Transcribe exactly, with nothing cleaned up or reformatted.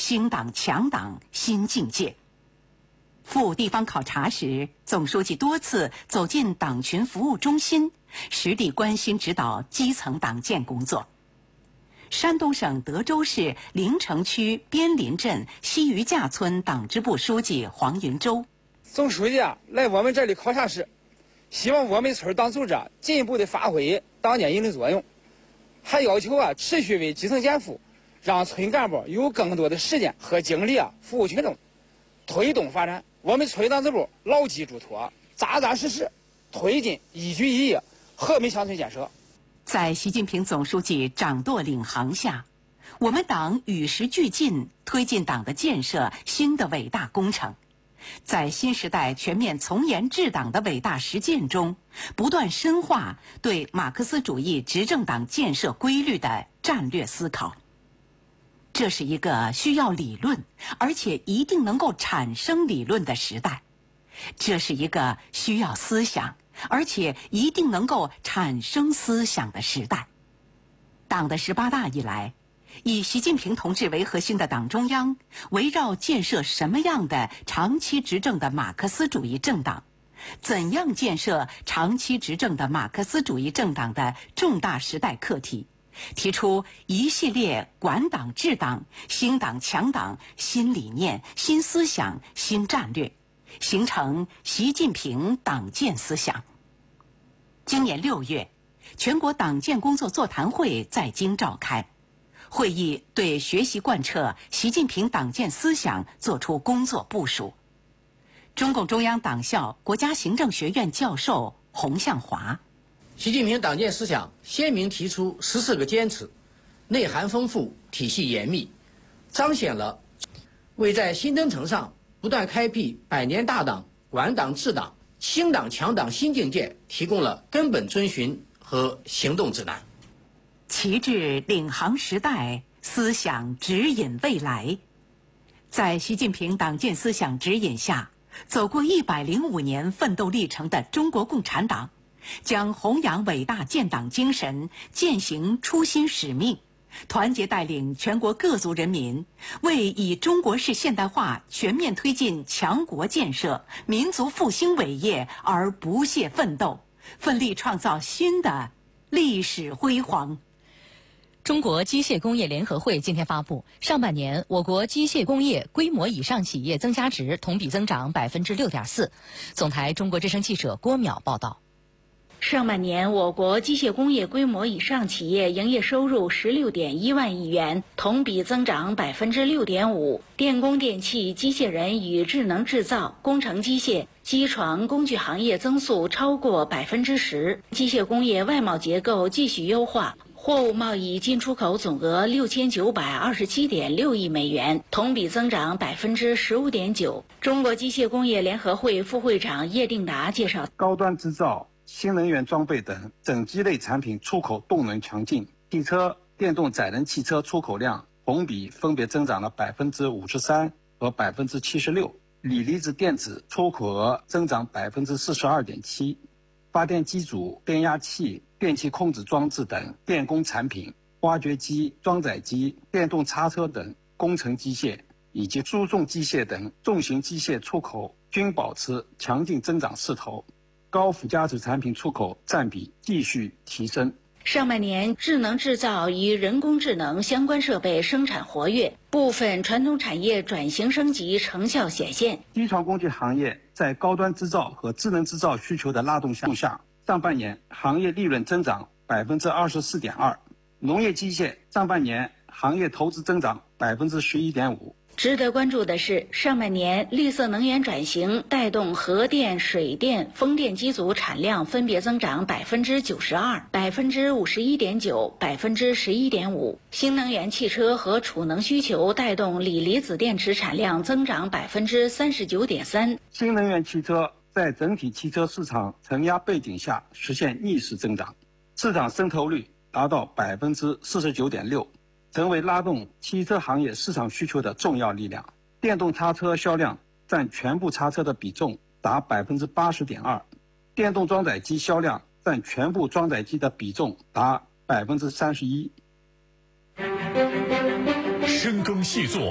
兴党强党新境界。赴地方考察时，总书记多次走进党群服务中心，实地关心指导基层党建工作。山东省德州市临城区边林镇西余架村党支部书记黄云洲： 总书记啊，来我们这里考察时，希望我们村党组织啊进一步的发挥党建引领作用，还要求啊持续为基层减负，让村干部有更多的时间和精力啊服务群众，推动发展。我们村党支部牢记嘱托，扎扎实实推进一举一业和平乡村建设。 在习近平总书记掌舵领航下，我们党与时俱进，推进党的建设新的伟大工程。在新时代全面从严治党的伟大实践中，不断深化对马克思主义执政党建设规律的战略思考。这是一个需要理论，而且一定能够产生理论的时代。这是一个需要思想，而且一定能够产生思想的时代。党的十八大以来，以习近平同志为核心的党中央，围绕建设什么样的长期执政的马克思主义政党，怎样建设长期执政的马克思主义政党的重大时代课题，提出一系列管党治党、兴党强党新理念、新思想、新战略，形成习近平党建思想。今年六月，全国党建工作座谈会在京召开，会议对学习贯彻习近平党建思想作出工作部署。中共中央党校国家行政学院教授洪向华： 习近平党建思想鲜明提出十四个坚持，内涵丰富，体系严密，彰显了为在新征程上不断开辟百年大党、管党治党、兴党强党新境界提供了根本遵循和行动指南。 旗帜领航时代，思想指引未来。在习近平党建思想指引下，走过一百零五年奋斗历程的中国共产党，将弘扬伟大建党精神，践行初心使命，团结带领全国各族人民，为以中国式现代化全面推进强国建设、民族复兴伟业而不懈奋斗，奋力创造新的历史辉煌。 中国机械工业联合会今天发布，上半年我国机械工业规模以上企业增加值同比增长百分之六点四。总台中国之声记者郭淼报道。 上半年，我国机械工业规模以上企业营业收入十六点一万亿元，同比增长百分之六点五。电工电气、机械人与智能制造、工程机械、机床工具行业增速超过百分之十。机械工业外贸结构继续优化。货物贸易进出口总额六千九百二十七点六亿美元，同比增长百分之十五点九。中国机械工业联合会副会长叶定达介绍， 高端制造、新能源装备等整机类产品出口动能强劲，汽车、电动载人汽车出口量同比分别增长了百分之五十三和百分之七十六，锂离子电子出口额增长百分之四十二点七，发电机组、变压器、电气控制装置等电工产品、挖掘机、装载机、电动叉车等工程机械以及输送机械等重型机械出口均保持强劲增长势头，高附加值产品出口占比继续提升。 上半年，智能制造与人工智能相关设备生产活跃，部分传统产业转型升级成效显现。 机床工具行业在高端制造和智能制造需求的拉动下，上半年行业利润增长百分之二十四点二，农业机械上半年行业投资增长百分之十一点五。 值得关注的是，上半年绿色能源转型带动核电、水电、风电机组产量分别增长百分之九十二、百分之五十一点九、百分之十一点五。新能源汽车和储能需求带动锂离子电池产量增长百分之三十九点三。 新能源汽车在整体汽车市场承压背景下实现逆势增长，市场渗透率达到百分之四十九点六。成为拉动汽车行业市场需求的重要力量。电动叉车销量占全部叉车的比重达百分之八十点二，电动装载机销量占全部装载机的比重达百分之三十一。 深耕细作。